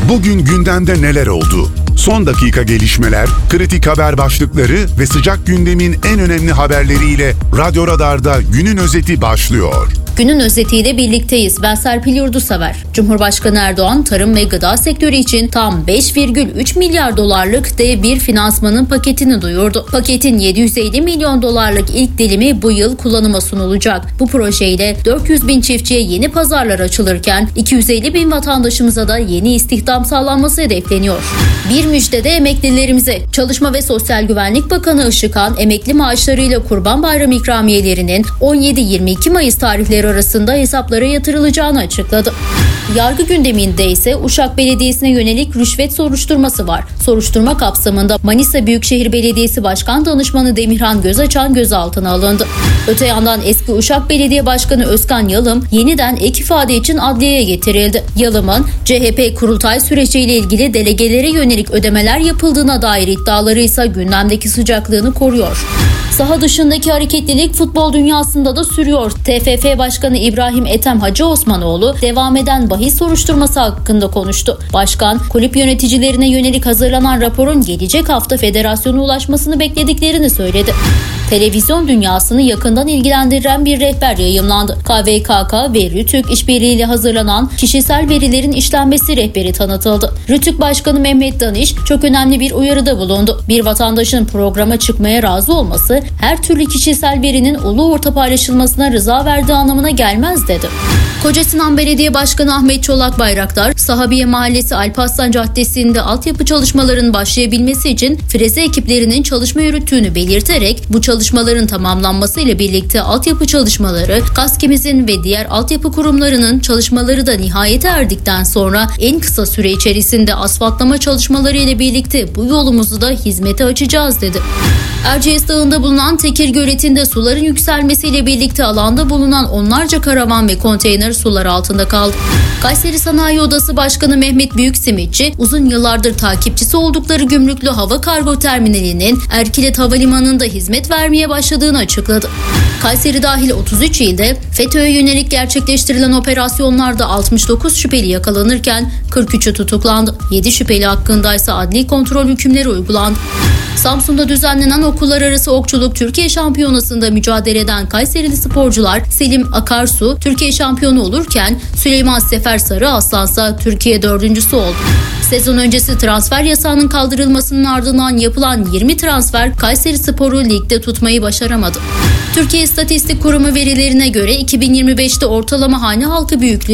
Bugün gündemde neler oldu? Son dakika gelişmeler, kritik haber başlıkları ve sıcak gündemin en önemli haberleriyle Radyo Radar'da günün özeti başlıyor. Günün özetiyle birlikteyiz. Ben Serpil Yurdusever. Cumhurbaşkanı Erdoğan tarım ve gıda sektörü için tam 5,3 milyar dolarlık dev bir finansmanın paketini duyurdu. Paketin 750 milyon dolarlık ilk dilimi bu yıl kullanıma sunulacak. Bu projeyle 400 bin çiftçiye yeni pazarlar açılırken 250 bin vatandaşımıza da yeni istihdam sağlanması hedefleniyor. Bir müjde de emeklilerimize. Çalışma ve Sosyal Güvenlik Bakanı Işıkhan, emekli maaşlarıyla Kurban Bayramı ikramiyelerinin 17-22 Mayıs tarihleri arasında hesaplara yatırılacağını açıkladı. Yargı gündeminde ise Uşak Belediyesi'ne yönelik rüşvet soruşturması var. Soruşturma kapsamında Manisa Büyükşehir Belediyesi Başkan Danışmanı Demirhan Gözaçan gözaltına alındı. Öte yandan eski Uşak Belediye Başkanı Özkan Yalım yeniden ek ifade için adliyeye getirildi. Yalım'ın CHP kurultay süreciyle ilgili delegelere yönelik ödemeler yapıldığına dair iddiaları ise gündemdeki sıcaklığını koruyor. Saha dışındaki hareketlilik futbol dünyasında da sürüyor. TFF Başkanı İbrahim Ethem Hacı Osmanoğlu devam eden bahis soruşturması hakkında konuştu. Başkan, kulüp yöneticilerine yönelik hazırlanan raporun gelecek hafta federasyona ulaşmasını beklediklerini söyledi. Televizyon dünyasını yakından ilgilendiren bir rehber yayımlandı. KVKK ve Rütük işbirliğiyle hazırlanan kişisel verilerin işlenmesi rehberi tanıtıldı. Rütük Başkanı Mehmet Danış çok önemli bir uyarıda bulundu. Bir vatandaşın programa çıkmaya razı olması her türlü kişisel verinin ulu orta paylaşılmasına rıza verdiği anlamına gelmez dedi. Kocasinan Belediye Başkanı Ahmet Çolak Bayraktar, Sahabiye Mahallesi Alparslan Caddesi'nde altyapı çalışmalarının başlayabilmesi için freze ekiplerinin çalışma yürüttüğünü belirterek bu çalışmaların tamamlanması ile birlikte altyapı çalışmaları, KASKİMİZ'in ve diğer altyapı kurumlarının çalışmaları da nihayete erdikten sonra en kısa süre içerisinde asfaltlama çalışmaları ile birlikte bu yolumuzu da hizmete açacağız dedi. Erciyes Dağı'nda bulunan Tekir Göleti'nde suların yükselmesiyle birlikte alanda bulunan onlarca karavan ve konteyner sular altında kaldı. Kayseri Sanayi Odası Başkanı Mehmet Büyüksimitçi, uzun yıllardır takipçisi oldukları Gümrüklü Hava Kargo Terminali'nin Erkilet Havalimanı'nda hizmet vermeye başladığını açıkladı. Kayseri dahil 33 ilde FETÖ'ye yönelik gerçekleştirilen operasyonlarda 69 şüpheli yakalanırken 43'ü tutuklandı. 7 şüpheli hakkında ise adli kontrol hükümleri uygulandı. Samsun'da düzenlenen okullar arası okçuluk Türkiye Şampiyonası'nda mücadele eden Kayserili sporcular Selim Akarsu Türkiye şampiyonu olurken Süleyman Sefer Sarı Aslansa Türkiye dördüncüsü oldu. Sezon öncesi transfer yasağının kaldırılmasının ardından yapılan 20 transfer Kayserispor'u ligde tutmayı başaramadı. Türkiye İstatistik Kurumu verilerine göre 2025'te ortalama hane halkı büyüklüğü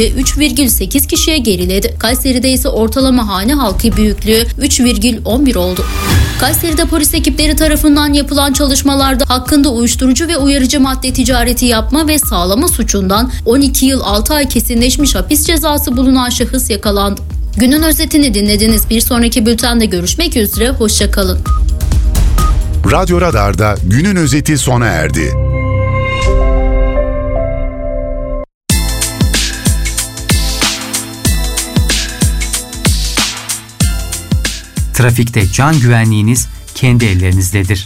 3,8 kişiye geriledi. Kayseri'de ise ortalama hane halkı büyüklüğü 3,11 oldu. Kayseri'de polis ekipleri tarafından yapılan çalışmalarda hakkında uyuşturucu ve uyarıcı madde ticareti yapma ve sağlama suçundan 12 yıl 6 ay kesinleşmiş hapis cezası bulunan şahıs yakalandı. Günün özetini dinlediniz. Bir sonraki bültende görüşmek üzere. Hoşça kalın. Radyo Radar'da günün özeti sona erdi. Trafikte can güvenliğiniz kendi ellerinizdedir.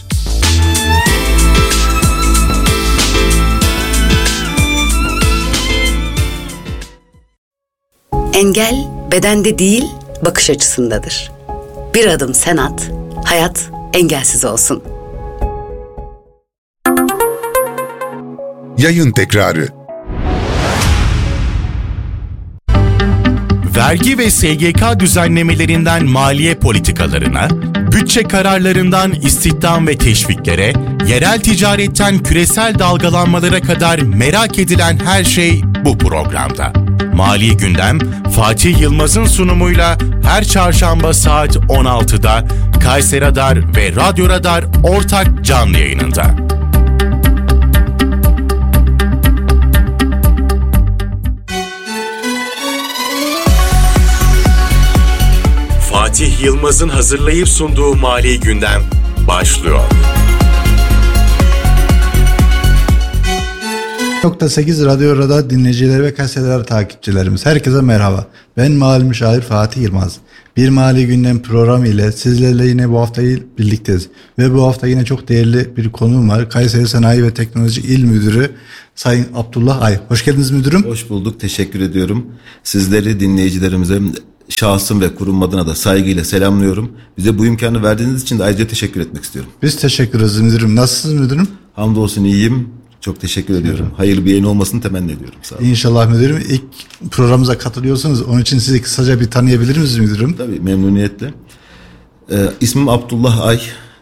Engel bedende değil, bakış açısındadır. Bir adım sen at, hayat engelsiz olsun. Yayın tekrarı. Vergi ve SGK düzenlemelerinden maliye politikalarına, bütçe kararlarından istihdam ve teşviklere, yerel ticaretten küresel dalgalanmalara kadar merak edilen her şey bu programda. Mali Gündem, Fatih Yılmaz'ın sunumuyla her çarşamba saat 16'da Kayseri Radar ve Radyo Radar ortak canlı yayınında. Fatih Yılmaz'ın hazırlayıp sunduğu Mali Gündem başlıyor. 8 Radyo Radar dinleyicileri ve Kayseri takipçilerimiz, herkese merhaba. Ben mali müşavir Fatih Yılmaz. Bir Mali Gündem programı ile sizlerle yine bu hafta birlikteyiz. Ve bu hafta yine çok değerli bir konuğum var. Kayseri Sanayi ve Teknoloji İl Müdürü Sayın Abdullah Ay. Hoş geldiniz müdürüm. Hoş bulduk, teşekkür ediyorum. Sizleri, dinleyicilerimize şahsım ve kurum adına da saygıyla selamlıyorum. Bize bu imkanı verdiğiniz için de ayrıca teşekkür etmek istiyorum. Biz teşekkür ederiz müdürüm. Nasılsınız müdürüm? Hamdolsun iyiyim. Çok teşekkür ediyorum. Hayırlı bir yayın olmasını temenni ediyorum. Sağ olun. İnşallah müdürüm. İlk programımıza katılıyorsunuz. Onun için sizi kısaca bir tanıyabilir misiniz müdürüm? Tabii memnuniyetle. İsmim Abdullah Ay.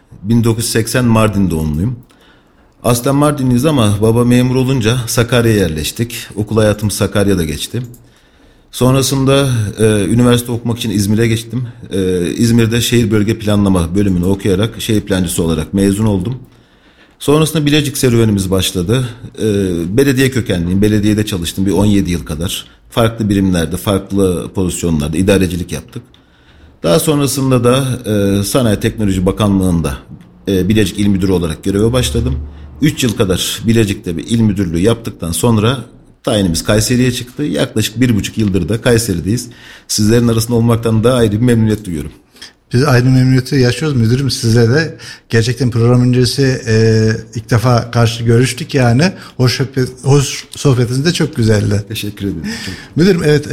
1980 Mardin doğumluyum. Aslen Mardinliyiz ama baba memur olunca Sakarya'ya yerleştik. Okul hayatım Sakarya'da geçti. Sonrasında üniversite okumak için İzmir'e geçtim. İzmir'de şehir bölge planlama bölümünü okuyarak şehir plancısı olarak mezun oldum. Sonrasında Bilecik serüvenimiz başladı. Belediye kökenliyim. Belediyede çalıştım bir 17 yıl kadar. Farklı birimlerde, farklı pozisyonlarda idarecilik yaptık. Daha sonrasında da Sanayi Teknoloji Bakanlığı'nda Bilecik İl Müdürü olarak göreve başladım. 3 yıl kadar Bilecik'te bir il müdürlüğü yaptıktan sonra tayinimiz Kayseri'ye çıktı. Yaklaşık 1,5 yıldır da Kayseri'deyiz. Sizlerin arasında olmaktan daha ayrı bir memnuniyet duyuyorum. Biz aynı memnuniyeti yaşıyoruz müdürüm sizle de. Gerçekten program öncesi ilk defa karşı görüştük yani. Hoş sohbetiniz de çok güzeldi. Teşekkür ederim. Müdürüm evet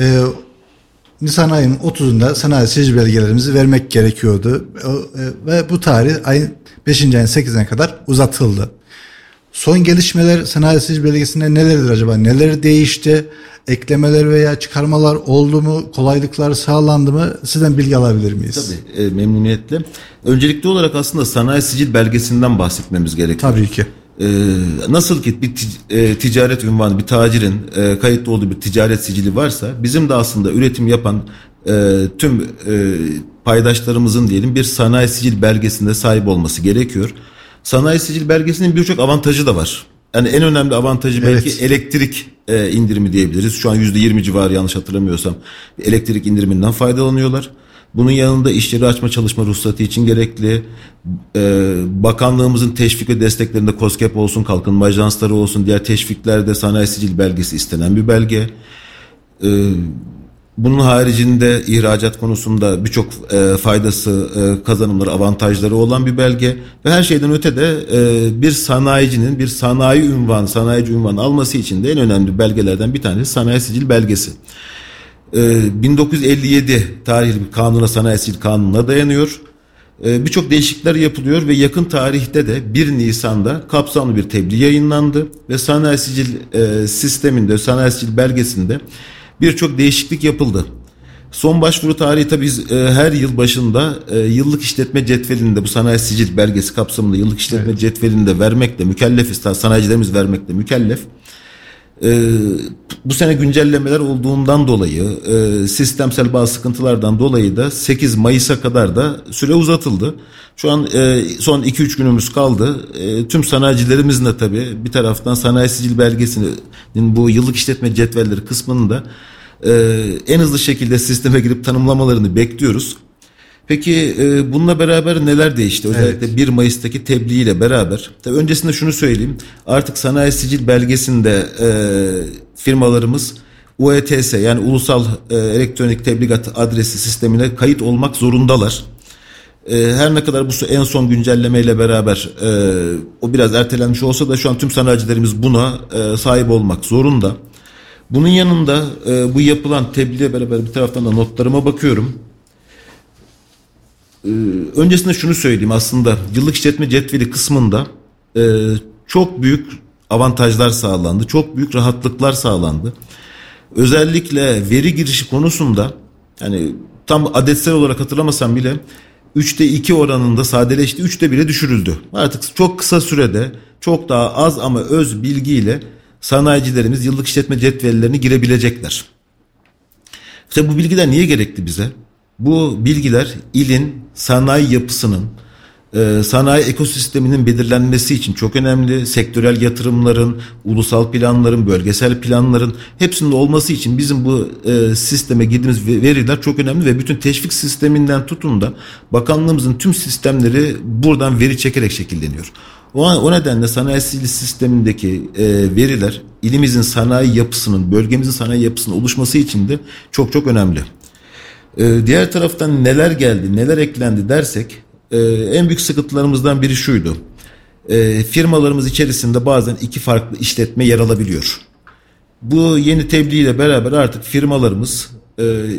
Nisan ayının 30'unda sanayi sicil belgelerimizi vermek gerekiyordu. Ve bu tarih ayın 5. ayın 8'ine kadar uzatıldı. Son gelişmeler sanayi sicil belgesinde nelerdir acaba? Neler değişti? Eklemeler veya çıkarmalar oldu mu? Kolaylıklar sağlandı mı? Sizden bilgi alabilir miyiz? Tabii memnuniyetle. Öncelikli olarak aslında sanayi sicil belgesinden bahsetmemiz gerekiyor. Tabii ki. Nasıl ki bir ticaret unvanı, bir tacirin kayıtlı olduğu bir ticaret sicili varsa bizim de aslında üretim yapan tüm paydaşlarımızın diyelim bir sanayi sicil belgesinde sahip olması gerekiyor. Sanayi sicil belgesinin birçok avantajı da var. Yani en önemli avantajı belki elektrik indirimi diyebiliriz. Şu an %20 civarı yanlış hatırlamıyorsam elektrik indiriminden faydalanıyorlar. Bunun yanında iş yeri açma çalışma ruhsatı için gerekli. Bakanlığımızın teşvik ve desteklerinde KOSGEB olsun, kalkınma ajansları olsun, diğer teşviklerde sanayi sicil belgesi istenen bir belge. Bunun haricinde ihracat konusunda birçok faydası, kazanımları, avantajları olan bir belge ve her şeyden öte de bir sanayicinin bir sanayici unvanı alması için de en önemli belgelerden bir tanesi sanayi sicil belgesi. 1957 tarihli bir kanuna, sanayi sicil kanununa dayanıyor. Birçok değişiklikler yapılıyor ve yakın tarihte de 1 Nisan'da kapsamlı bir tebliğ yayınlandı ve sanayi sicil sisteminde, sanayi sicil belgesinde birçok değişiklik yapıldı. Son başvuru tarihi tabii biz her yıl başında yıllık işletme cetvelinde bu sanayi sicil belgesi kapsamında yıllık işletme cetvelinde vermekle mükellefiz. Sanayicilerimiz vermekle mükellef. Bu sene güncellemeler olduğundan dolayı sistemsel bazı sıkıntılardan dolayı da 8 Mayıs'a kadar da süre uzatıldı. Şu an son 2-3 günümüz kaldı. Tüm sanayicilerimizin de tabii bir taraftan sanayi sicil belgesinin bu yıllık işletme cetvelleri kısmını da en hızlı şekilde sisteme girip tanımlamalarını bekliyoruz. Peki bununla beraber neler değişti? Özellikle 1 Mayıs'taki tebliğ ile beraber. Tabii öncesinde şunu söyleyeyim. Artık sanayi sicil belgesinde firmalarımız UETS yani Ulusal Elektronik Tebligat Adresi sistemine kayıt olmak zorundalar. Her ne kadar bu en son güncellemeyle beraber o biraz ertelenmiş olsa da şu an tüm sanayicilerimiz buna sahip olmak zorunda. Bunun yanında bu yapılan tebliğle beraber bir taraftan da notlarıma bakıyorum. Öncesinde şunu söyleyeyim, aslında yıllık işletme cetveli kısmında çok büyük avantajlar sağlandı. Çok büyük rahatlıklar sağlandı. Özellikle veri girişi konusunda yani tam adetsel olarak hatırlamasam bile 3'te 2 oranında sadeleşti, 3'te 1'e düşürüldü. Artık çok kısa sürede çok daha az ama öz bilgiyle sanayicilerimiz yıllık işletme cetvellerini girebilecekler. İşte bu bilgiler niye gerekli bize? Bu bilgiler ilin sanayi yapısının, sanayi ekosisteminin belirlenmesi için çok önemli. Sektörel yatırımların, ulusal planların, bölgesel planların hepsinin olması için bizim bu sisteme girdiğimiz veriler çok önemli ve bütün teşvik sisteminden tutun da bakanlığımızın tüm sistemleri buradan veri çekerek şekilleniyor. O nedenle sanayi sicil sistemindeki veriler ilimizin sanayi yapısının, bölgemizin sanayi yapısının oluşması için de çok çok önemli. Diğer taraftan neler geldi, neler eklendi dersek en büyük sıkıntılarımızdan biri şuydu. Firmalarımız içerisinde bazen 2 farklı işletme yer alabiliyor. Bu yeni tebliğ ile beraber artık firmalarımız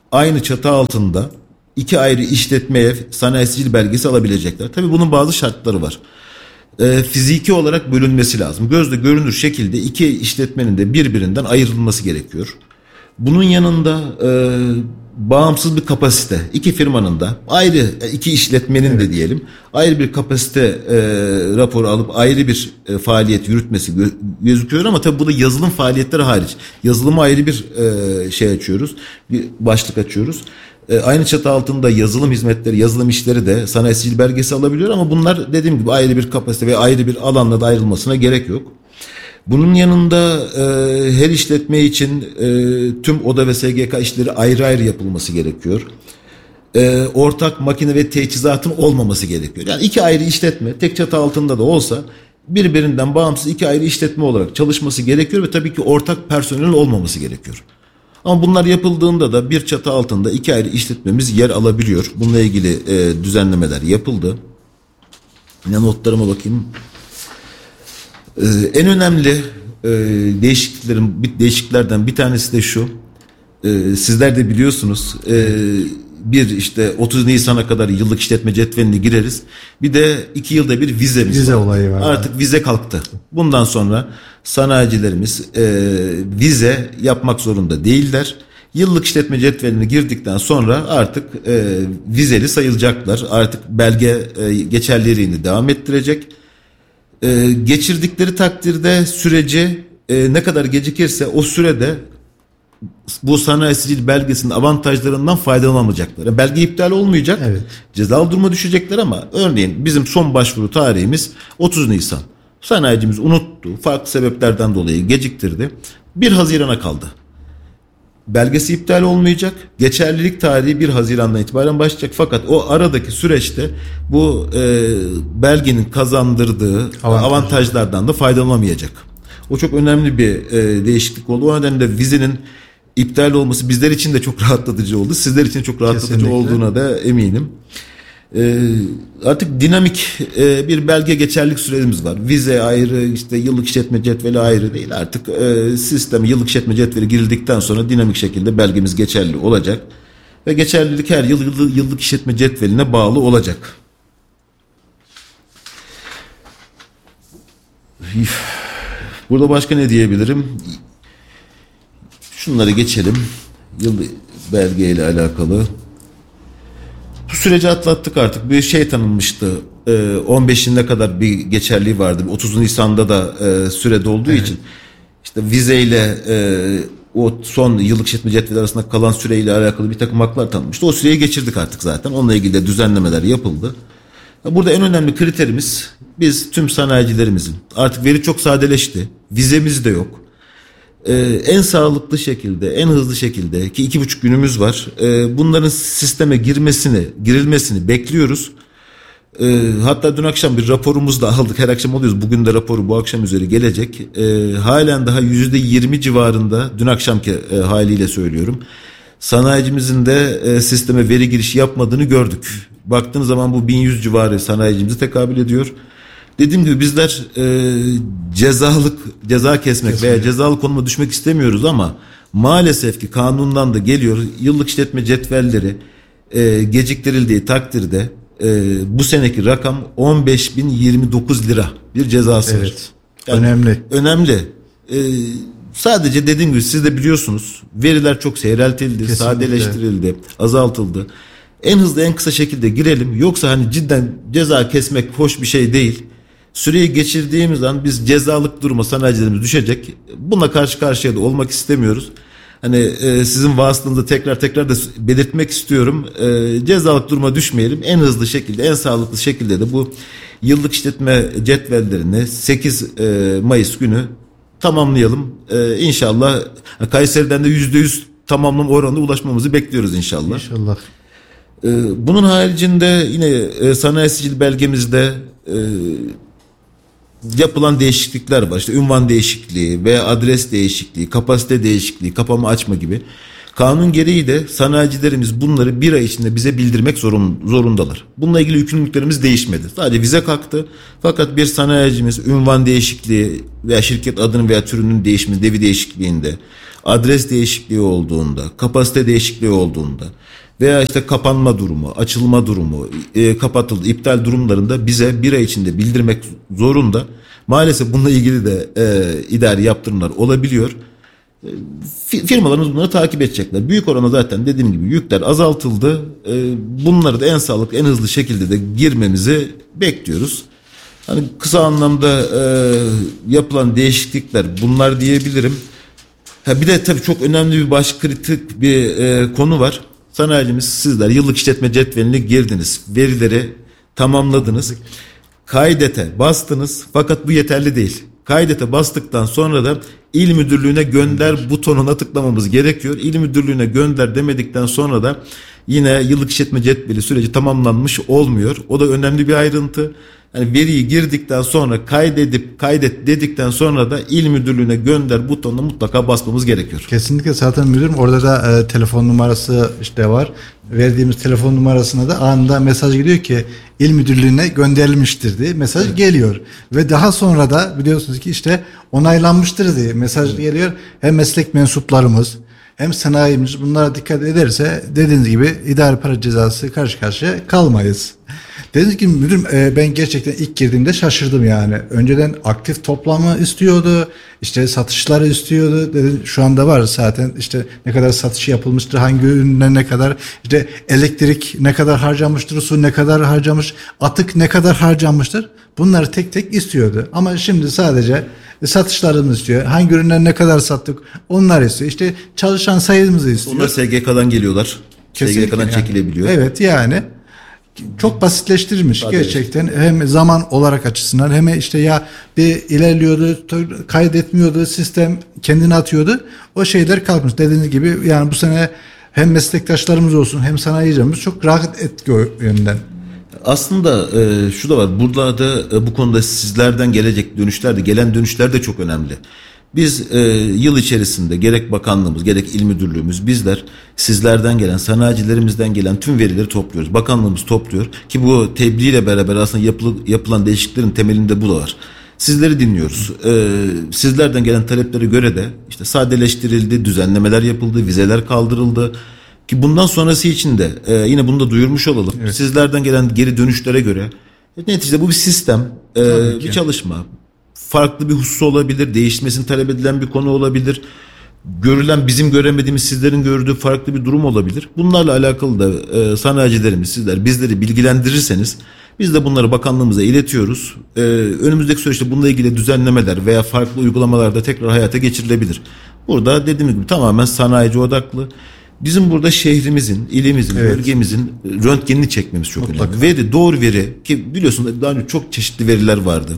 aynı çatı altında 2 ayrı işletmeye sanayi sicil belgesi alabilecekler. Tabii bunun bazı şartları var. Fiziki olarak bölünmesi lazım. Gözle görünür şekilde 2 işletmenin de birbirinden ayrılması gerekiyor. Bunun yanında bağımsız bir kapasite, 2 firmanın da ayrı, 2 işletmenin de diyelim ayrı bir kapasite raporu alıp ayrı bir faaliyet yürütmesi gözüküyor ama tabii bu da yazılım faaliyetleri hariç. Yazılıma ayrı bir şey açıyoruz, bir başlık açıyoruz. Aynı çatı altında yazılım hizmetleri, yazılım işleri de sanayi sicil belgesi alabiliyor ama bunlar dediğim gibi ayrı bir kapasite ve ayrı bir alanla da ayrılmasına gerek yok. Bunun yanında her işletme için tüm oda ve SGK işleri ayrı ayrı yapılması gerekiyor. Ortak makine ve teçhizatın olmaması gerekiyor. Yani 2 ayrı işletme tek çatı altında da olsa birbirinden bağımsız 2 ayrı işletme olarak çalışması gerekiyor ve tabii ki ortak personel olmaması gerekiyor. Ama bunlar yapıldığında da bir çatı altında 2 ayrı işletmemiz yer alabiliyor. Bununla ilgili düzenlemeler yapıldı. Yine notlarıma bakayım. En önemli değişikliklerden bir tanesi de şu. Sizler de biliyorsunuz işte 30 Nisan'a kadar yıllık işletme cetveline gireriz. Bir de 2 yılda bir vizemiz var. Olayı var. Artık vize kalktı. Bundan sonra sanayicilerimiz vize yapmak zorunda değiller. Yıllık işletme cetveline girdikten sonra artık vizeli sayılacaklar. Artık belge geçerliliğini devam ettirecek. Geçirdikleri takdirde süreci ne kadar gecikirse o sürede bu sanayi sicil belgesinin avantajlarından faydalanamayacaklar. Yani belge iptal olmayacak. Evet. Cezalı duruma düşecekler ama örneğin bizim son başvuru tarihimiz 30 Nisan. Sanayicimiz unuttu. Farklı sebeplerden dolayı geciktirdi. 1 Haziran'a kaldı. Belgesi iptal olmayacak. Geçerlilik tarihi 1 Haziran'dan itibaren başlayacak. Fakat o aradaki süreçte bu belgenin kazandırdığı avantajlardan da faydalanamayacak. O çok önemli bir değişiklik oldu. O nedenle vizenin iptal olması bizler için de çok rahatlatıcı oldu. Sizler için çok rahatlatıcı Kesinlikle. Olduğuna da eminim. Artık dinamik bir belge geçerlilik süremiz var. Vize ayrı, işte yıllık işletme cetveli ayrı değil. Artık sisteme yıllık işletme cetveli girildikten sonra dinamik şekilde belgemiz geçerli olacak. Ve geçerlilik her yıl yıllık işletme cetveline bağlı olacak. Burada başka ne diyebilirim? Şunları geçelim. Yıl belgeyle alakalı. Bu süreci atlattık artık. Bir şey tanınmıştı. 15'ine kadar bir geçerliği vardı. 30 Nisan'da da süre olduğu için işte vizeyle o son yıllık işletme cetveli arasında kalan süreyle alakalı bir takım haklar tanınmıştı. O süreyi geçirdik artık zaten. Onunla ilgili de düzenlemeler yapıldı. Burada en önemli kriterimiz biz tüm sanayicilerimizin artık veri çok sadeleşti. Vizemiz de yok. En sağlıklı şekilde, en hızlı şekilde ki 2,5 günümüz var. Bunların sisteme girilmesini bekliyoruz. Hatta dün akşam bir raporumuzu da aldık. Her akşam alıyoruz. Bugün de raporu bu akşam üzeri gelecek. Halen daha %20 civarında dün akşamki haliyle söylüyorum. Sanayicimizin de sisteme veri girişi yapmadığını gördük. Baktığınız zaman bu 1100 civarı sanayicimize tekabül ediyor. Dediğim gibi bizler ceza kesmek veya cezalı konuma düşmek istemiyoruz ama maalesef ki kanundan da geliyor. Yıllık işletme cetvelleri geciktirildiği takdirde bu seneki rakam 15.029 lira bir cezası var. Yani önemli. Sadece dediğim gibi siz de biliyorsunuz veriler çok seyreltildi, Kesinlikle. Sadeleştirildi, azaltıldı. En hızlı en kısa şekilde girelim. Yoksa hani cidden ceza kesmek hoş bir şey değil. Süreyi geçirdiğimiz an biz cezalık duruma sanayicilerimiz düşecek. Buna karşı karşıya da olmak istemiyoruz. Hani sizin vasıtanızda tekrar da belirtmek istiyorum. Cezalık duruma düşmeyelim. En hızlı şekilde, en sağlıklı şekilde de bu yıllık işletme cetvellerini 8 Mayıs günü tamamlayalım. İnşallah Kayseri'den de %100 tamamlama oranına ulaşmamızı bekliyoruz inşallah. İnşallah. Bunun haricinde yine sanayi sicil belgemizde yapılan değişiklikler var. İşte ünvan değişikliği veya adres değişikliği, kapasite değişikliği, kapama açma gibi. Kanun gereği de sanayicilerimiz bunları bir ay içinde bize bildirmek zorundalar. Bununla ilgili yükümlülüklerimiz değişmedi. Sadece vize kalktı. Fakat bir sanayicimiz ünvan değişikliği veya şirket adının veya türünün değişimi, devi değişikliğinde, adres değişikliği olduğunda, kapasite değişikliği olduğunda veya işte kapanma durumu, açılma durumu, kapatıldı, iptal durumlarında bize bir ay içinde bildirmek zorunda. Maalesef bununla ilgili de idari yaptırımlar olabiliyor. Firmalarımız bunları takip edecekler. Büyük oranda zaten dediğim gibi yükler azaltıldı. Bunları da en sağlıklı, en hızlı şekilde de girmemizi bekliyoruz. Hani kısa anlamda yapılan değişiklikler bunlar diyebilirim. Bir de tabii çok önemli bir kritik bir konu var. Sanayicimiz, sizler yıllık işletme cetveline girdiniz. Verileri tamamladınız. Kaydete bastınız fakat bu yeterli değil. Kaydete bastıktan sonra da İl Müdürlüğü'ne gönder butonuna tıklamamız gerekiyor. İl Müdürlüğü'ne gönder demedikten sonra da yine yıllık işletme cetveli süreci tamamlanmış olmuyor. O da önemli bir ayrıntı. Yani veriyi girdikten sonra kaydet dedikten sonra da İl Müdürlüğü'ne gönder butonuna mutlaka basmamız gerekiyor. Kesinlikle zaten müdürüm orada da telefon numarası işte var. Verdiğimiz telefon numarasına da anında mesaj geliyor ki İl Müdürlüğü'ne gönderilmiştir diye mesaj geliyor. Ve daha sonra da biliyorsunuz ki işte onaylanmıştır diye mesaj geliyor. Hem meslek mensuplarımız hem sanayimiz bunlara dikkat ederse dediğiniz gibi idari para cezası karşı karşıya kalmayız. Dediğiniz gibi müdürüm ben gerçekten ilk girdiğimde şaşırdım yani. Önceden aktif toplamı istiyordu, işte satışları istiyordu. Şu anda var zaten işte ne kadar satış yapılmıştır, hangi ürünler ne kadar, işte elektrik ne kadar harcamıştır, su ne kadar harcamış, atık ne kadar harcamıştır. Bunları tek tek istiyordu. Ama şimdi sadece satışlarımız istiyor. Hangi ürünler ne kadar sattık onlar istiyor. İşte çalışan sayımızı istiyor. Onlar SGK'dan geliyorlar. Kesinlikle SGK'dan yani çekilebiliyor. Evet yani çok basitleştirilmiş gerçekten hem zaman olarak açısından hem işte ya bir ilerliyordu, kaydetmiyordu, sistem kendini atıyordu. O şeyler kalkmış. Dediğiniz gibi yani bu sene hem meslektaşlarımız olsun hem sanayicilerimiz çok rahat etki o yönden. Aslında şu da var. Burada da bu konuda sizlerden gelecek dönüşler de, gelen dönüşler de çok önemli. Biz yıl içerisinde gerek bakanlığımız gerek il müdürlüğümüz bizler sizlerden gelen, sanayicilerimizden gelen tüm verileri topluyoruz. Bakanlığımız topluyor ki bu tebliğ ile beraber aslında yapılan değişikliklerin temelinde bu da var. Sizleri dinliyoruz. Sizlerden gelen taleplere göre de işte sadeleştirildi, düzenlemeler yapıldı, vizeler kaldırıldı. Ki bundan sonrası için de yine bunu da duyurmuş olalım. Evet. Sizlerden gelen geri dönüşlere göre neticede bu bir sistem, bir çalışma. Farklı bir husus olabilir, değişmesini talep edilen bir konu olabilir. Görülen bizim göremediğimiz sizlerin gördüğü farklı bir durum olabilir. Bunlarla alakalı da sanayicilerimiz, sizler bizleri bilgilendirirseniz biz de bunları bakanlığımıza iletiyoruz. Önümüzdeki süreçte bununla ilgili düzenlemeler veya farklı uygulamalarda tekrar hayata geçirilebilir. Burada dediğimiz gibi tamamen sanayici odaklı. Bizim burada şehrimizin, ilimizin, bölgemizin röntgenini çekmemiz çok önemli. Veri, doğru veri ki biliyorsunuz daha önce çok çeşitli veriler vardı.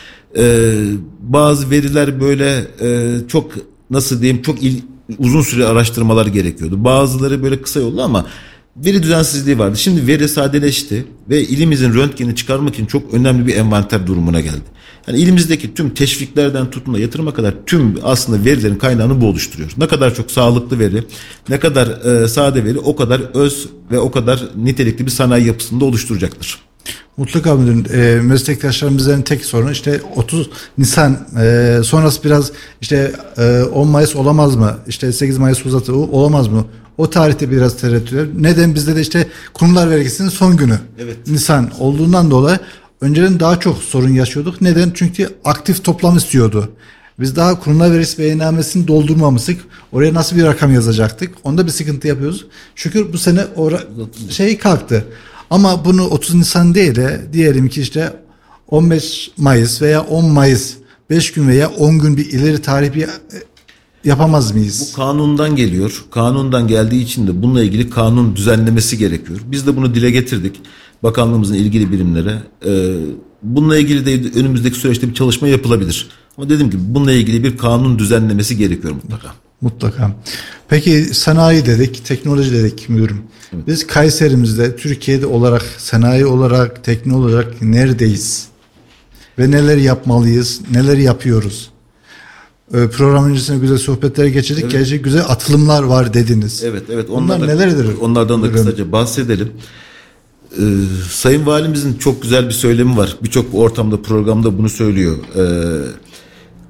Bazı veriler böyle çok nasıl diyeyim çok uzun süre araştırmalar gerekiyordu. Bazıları böyle kısa yollu ama veri düzensizliği vardı. Şimdi veri sadeleşti ve ilimizin röntgenini çıkarmak için çok önemli bir envanter durumuna geldi. Yani ilimizdeki tüm teşviklerden tutun da yatırıma kadar tüm aslında verilerin kaynağını bu oluşturuyor. Ne kadar çok sağlıklı veri, ne kadar sade veri o kadar öz ve o kadar nitelikli bir sanayi yapısında oluşturacaktır. Mutlaka müdürüm. Meslektaşlarımızın tek sorunu işte 30 Nisan sonrası biraz işte 10 Mayıs olamaz mı? İşte 8 Mayıs uzatı olamaz mı? O tarihte biraz tereddüt. Neden? Bizde de işte kurumlar vergisinin son günü Nisan olduğundan dolayı önceden daha çok sorun yaşıyorduk. Neden? Çünkü aktif toplam istiyordu. Biz daha kurumlar vergisi beyannamesini doldurmamıştık. Oraya nasıl bir rakam yazacaktık? Onda bir sıkıntı yapıyoruz. Şükür bu sene kalktı. Ama bunu 30 Nisan değil de diyelim ki işte 15 Mayıs veya 10 Mayıs 5 gün veya 10 gün bir ileri tarih bir yapamaz mıyız? Bu kanundan geliyor. Kanundan geldiği için de bununla ilgili kanun düzenlemesi gerekiyor. Biz de bunu dile getirdik. Bakanlığımızın ilgili birimlere. Bununla ilgili de önümüzdeki süreçte bir çalışma yapılabilir. Ama dediğim gibi bununla ilgili bir kanun düzenlemesi gerekiyor mutlaka. Mutlaka. Peki sanayi dedik, teknoloji dedik müdürüm. Evet. Biz Kayserimizde, Türkiye'de olarak, sanayi olarak, teknoloji olarak neredeyiz? Ve neler yapmalıyız, neler yapıyoruz? Program öncesinde güzel sohbetler geçirdik. Evet. Gerçekten güzel atılımlar var dediniz. Evet. Bunlar nelerdir? Onlardan da kısaca bahsedelim. Sayın Valimizin çok güzel bir söylemi var. Birçok ortamda, programda bunu söylüyor.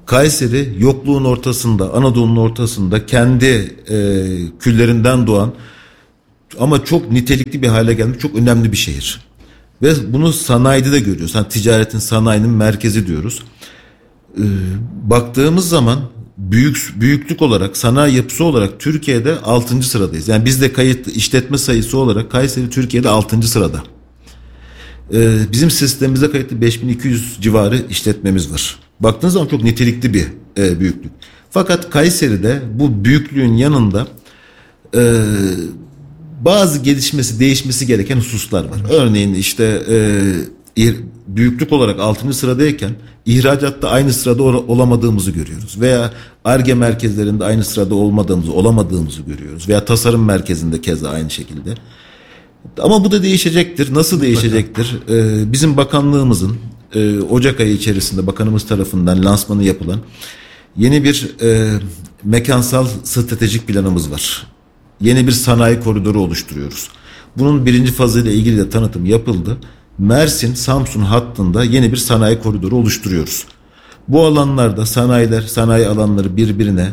Kayseri yokluğun ortasında, Anadolu'nun ortasında kendi küllerinden doğan ama çok nitelikli bir hale gelmiş çok önemli bir şehir. Ve bunu sanayide de görüyoruz. Yani ticaretin, sanayinin merkezi diyoruz. Baktığımız zaman büyüklük olarak, sanayi yapısı olarak Türkiye'de 6. sıradayız. Yani bizde kayıtlı işletme sayısı olarak Kayseri Türkiye'de 6. sırada. Bizim sistemimize kayıtlı 5200 civarı işletmemiz var. Baktığınız zaman çok nitelikli bir büyüklük. Fakat Kayseri'de bu büyüklüğün yanında bazı gelişmesi, değişmesi gereken hususlar var. Örneğin işte büyüklük olarak 6. sıradayken ihracatta aynı sırada olamadığımızı görüyoruz. Veya Ar-Ge merkezlerinde aynı sırada olamadığımızı görüyoruz. Veya tasarım merkezinde keza aynı şekilde. Ama bu da değişecektir. Nasıl değişecektir? Bizim bakanlığımızın Ocak ayı içerisinde bakanımız tarafından lansmanı yapılan yeni bir mekansal stratejik planımız var. Yeni bir sanayi koridoru oluşturuyoruz. Bunun birinci fazıyla ilgili de tanıtım yapıldı. Mersin-Samsun hattında yeni bir sanayi koridoru oluşturuyoruz. Bu alanlarda sanayi alanları birbirine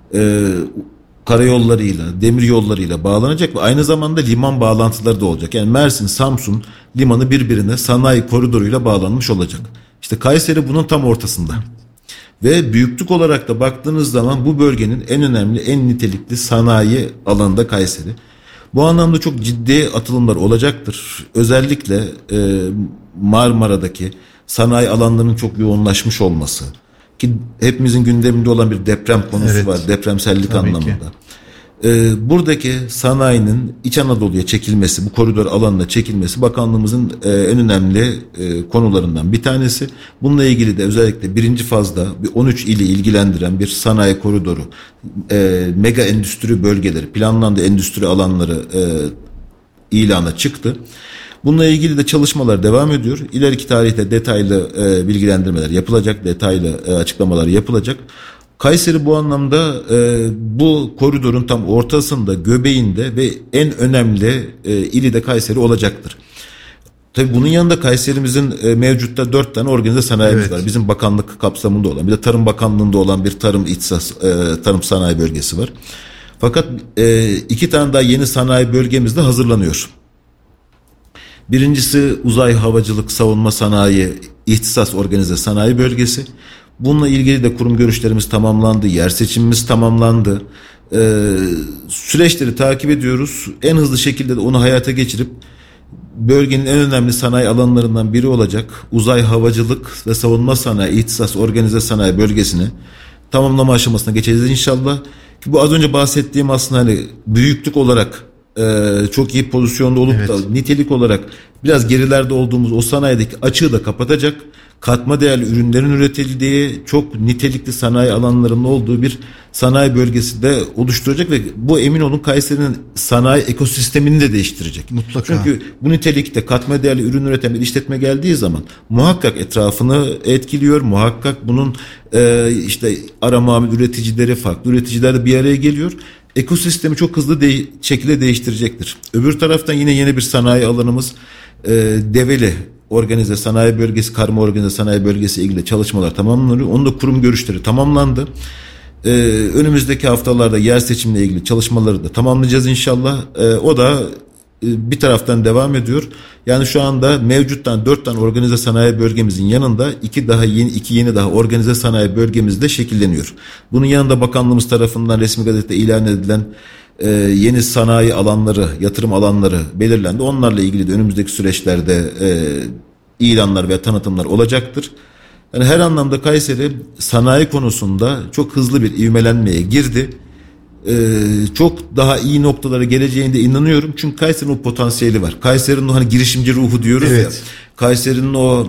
karayollarıyla, demir yollarıyla bağlanacak ve aynı zamanda liman bağlantıları da olacak. Yani Mersin-Samsun limanı birbirine sanayi koridoruyla bağlanmış olacak. İşte Kayseri bunun tam ortasında. Ve büyüklük olarak da baktığınız zaman bu bölgenin en önemli, en nitelikli sanayi alanında Kayseri. Bu anlamda çok ciddi atılımlar olacaktır. Özellikle Marmara'daki sanayi alanlarının çok yoğunlaşmış olması ki hepimizin gündeminde olan bir deprem konusu var, depremsellik tabii anlamında. Buradaki sanayinin İç Anadolu'ya çekilmesi, bu koridor alanına çekilmesi bakanlığımızın en önemli konularından bir tanesi. Bununla ilgili de özellikle birinci fazda bir 13 ili ilgilendiren bir sanayi koridoru, mega endüstri bölgeleri, planlandı endüstri alanları ilana çıktı. Bununla ilgili de çalışmalar devam ediyor. İleriki tarihte detaylı bilgilendirmeler yapılacak, detaylı açıklamalar yapılacak. Kayseri bu anlamda bu koridorun tam ortasında, göbeğinde ve en önemli ili de Kayseri olacaktır. Tabii bunun yanında Kayserimizin mevcutta 4 tane organize sanayimiz var. Bizim bakanlık kapsamında olan, bir de Tarım Bakanlığı'nda olan bir tarım sanayi bölgesi var. Fakat 2 tane daha yeni sanayi bölgemiz de hazırlanıyor. Birincisi uzay havacılık savunma sanayi ihtisas organize sanayi bölgesi. Bununla ilgili de kurum görüşlerimiz tamamlandı, yer seçimimiz tamamlandı. Süreçleri takip ediyoruz. En hızlı şekilde de onu hayata geçirip bölgenin en önemli sanayi alanlarından biri olacak uzay havacılık ve savunma sanayi ihtisas organize sanayi bölgesini tamamlama aşamasına geçeceğiz inşallah. Ki bu az önce bahsettiğim aslında hani büyüklük olarak çok iyi pozisyonda olup da nitelik olarak biraz gerilerde olduğumuz o sanayideki açığı da kapatacak, katma değerli ürünlerin üretildiği çok nitelikli sanayi alanlarının olduğu bir sanayi bölgesi de oluşturacak ve bu emin olun Kayseri'nin sanayi ekosistemini de değiştirecek. Mutlaka. Çünkü bu nitelikte katma değerli ürün üreten bir işletme geldiği zaman muhakkak etrafını etkiliyor, muhakkak bunun işte ara mamul üreticileri, farklı üreticiler de bir araya geliyor. Ekosistemi çok hızlı şekilde değiştirecektir. Öbür taraftan yine yeni bir sanayi alanımız Develi Organize Sanayi Bölgesi, Karma Organize Sanayi Bölgesi ile ilgili çalışmalar tamamlanıyor. Onun da kurum görüşleri tamamlandı. Önümüzdeki haftalarda yer seçimle ilgili çalışmaları da tamamlayacağız inşallah. O da bir taraftan devam ediyor. Yani şu anda mevcuttan 4 tane organize sanayi bölgemizin yanında 2 yeni daha organize sanayi bölgemiz de şekilleniyor. Bunun yanında bakanlığımız tarafından resmi gazetede ilan edilen yeni sanayi alanları, yatırım alanları belirlendi. Onlarla ilgili de önümüzdeki süreçlerde ilanlar ve tanıtımlar olacaktır. Yani her anlamda Kayseri sanayi konusunda çok hızlı bir ivmelenmeye girdi. Çok daha iyi noktalara geleceğine inanıyorum. Çünkü Kayseri'nin o potansiyeli var. Kayseri'nin o hani girişimci ruhu diyoruz ya. Kayseri'nin o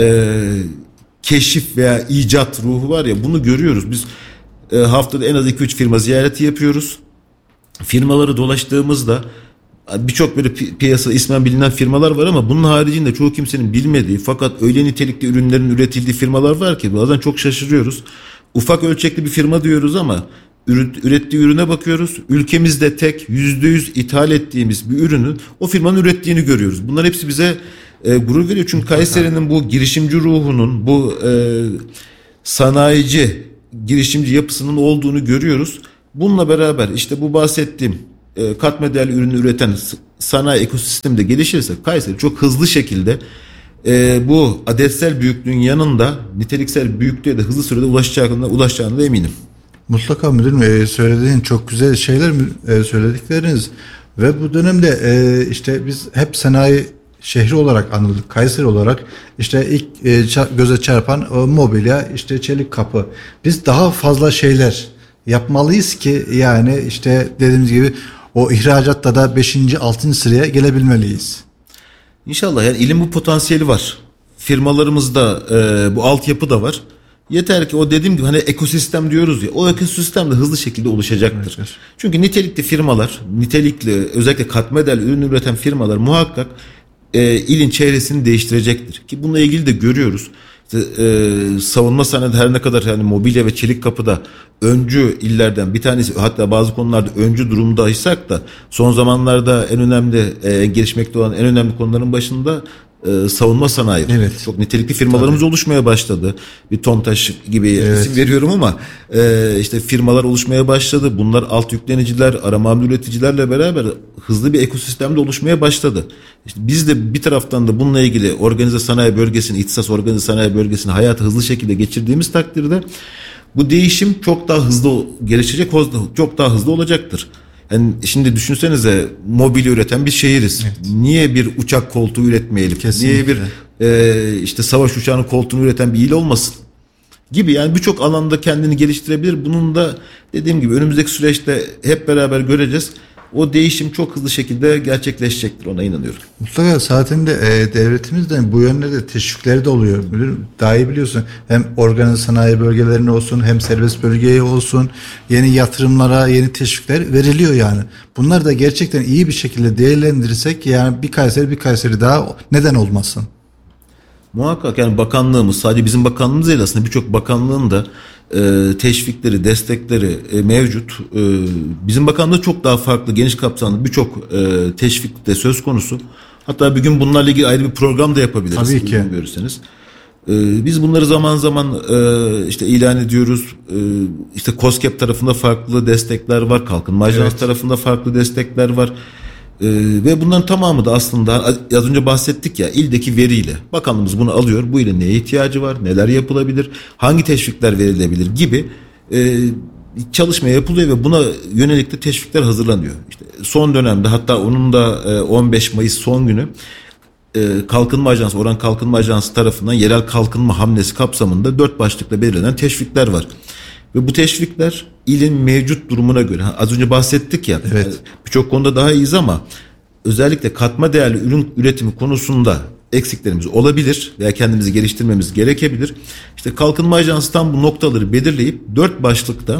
keşif veya icat ruhu var ya, bunu görüyoruz. Biz haftada en az 2-3 firma ziyareti yapıyoruz. Firmaları dolaştığımızda birçok böyle piyasa ismen bilinen firmalar var ama bunun haricinde çoğu kimsenin bilmediği fakat öyle nitelikli ürünlerin üretildiği firmalar var ki bazen çok şaşırıyoruz. Ufak ölçekli bir firma diyoruz ama ürettiği ürüne bakıyoruz. Ülkemizde tek %100 ithal ettiğimiz bir ürünün o firmanın ürettiğini görüyoruz. Bunlar hepsi bize gurur veriyor. Çünkü Kayseri'nin bu girişimci ruhunun, bu sanayici girişimci yapısının olduğunu görüyoruz. Bununla beraber işte bu bahsettiğim katma değerli ürünü üreten sanayi ekosistemi de gelişirse Kayseri çok hızlı şekilde bu adetsel büyüklüğün yanında niteliksel büyüklüğe de hızlı sürede ulaşacağına da eminim. Mutlaka müdürüm, söylediğin çok güzel şeyler söyledikleriniz ve bu dönemde işte biz hep sanayi şehri olarak anıldık, Kayseri olarak. İşte ilk göze çarpan o mobilya, işte çelik kapı. Biz daha fazla şeyler yapmalıyız ki yani işte dediğimiz gibi o ihracatta da 5. 6. sıraya gelebilmeliyiz. İnşallah, yani ilin bu potansiyeli var. Firmalarımızda bu altyapı da var. Yeter ki o dediğim gibi hani ekosistem diyoruz ya, o ekosistem de hızlı şekilde oluşacaktır. Evet. Çünkü nitelikli firmalar, nitelikli özellikle katma değerli ürün üreten firmalar muhakkak ilin çevresini değiştirecektir. Ki bununla ilgili de görüyoruz. Savunma sanayide her ne kadar yani mobilya ve çelik kapıda öncü illerden bir tanesi, hatta bazı konularda öncü durumdaysak da son zamanlarda en önemli gelişmekte olan en önemli konuların başında savunma sanayi. Evet. Çok nitelikli firmalarımız oluşmaya başladı. Bir TOMTAŞ gibi isim veriyorum ama işte firmalar oluşmaya başladı. Bunlar alt yükleniciler, ara mamul üreticilerle beraber hızlı bir ekosistemde oluşmaya başladı. İşte biz de bir taraftan da bununla ilgili organize sanayi bölgesini, ihtisas organize sanayi bölgesini hayata hızlı şekilde geçirdiğimiz takdirde bu değişim çok daha hızlı gelişecek, çok daha hızlı olacaktır. Yani şimdi düşünsenize, mobilya üreten bir şehiriz. Evet. Niye bir uçak koltuğu üretmeyelim? Kesinlikle. Niye bir işte savaş uçağının koltuğunu üreten bir il olmasın? Gibi yani birçok alanda kendini geliştirebilir. Bunun da dediğim gibi önümüzdeki süreçte hep beraber göreceğiz. O değişim çok hızlı şekilde gerçekleşecektir, ona inanıyorum. Mutlaka zaten de devletimizden bu yönde de teşvikleri de oluyor. Daha iyi biliyorsun, hem organize sanayi bölgelerine olsun hem serbest bölgeye olsun yeni yatırımlara yeni teşvikler veriliyor yani. Bunlar da gerçekten iyi bir şekilde değerlendirirsek yani bir Kayseri daha neden olmasın? Muhakkak yani bakanlığımız, sadece bizim bakanlığımız değil aslında, birçok bakanlığın da teşvikleri, destekleri mevcut. Bizim bakanlığı çok daha farklı, geniş kapsamlı birçok teşvik de söz konusu. Hatta bir gün bunlarla ilgili ayrı bir program da yapabiliriz. Tabii ki. Görürseniz. Biz bunları zaman zaman işte ilan ediyoruz. İşte KOSGEB tarafında farklı destekler var. Kalkınma Ajansı tarafında farklı destekler var. Ve bunların tamamı da aslında az önce bahsettik ya, ildeki veriyle bakanlığımız bunu alıyor. Bu ilin neye ihtiyacı var, neler yapılabilir, hangi teşvikler verilebilir gibi çalışma yapılıyor ve buna yönelik de teşvikler hazırlanıyor. İşte son dönemde, hatta onun da 15 Mayıs son günü Kalkınma Ajansı, Oran Kalkınma Ajansı tarafından yerel kalkınma hamlesi kapsamında 4 başlıkla belirlenen teşvikler var. Ve bu teşvikler ilin mevcut durumuna göre, az önce bahsettik ya, birçok konuda daha iyiyiz ama özellikle katma değerli ürün üretimi konusunda eksiklerimiz olabilir veya kendimizi geliştirmemiz gerekebilir. İşte Kalkınma Ajansı tam bu noktaları belirleyip 4 başlıkta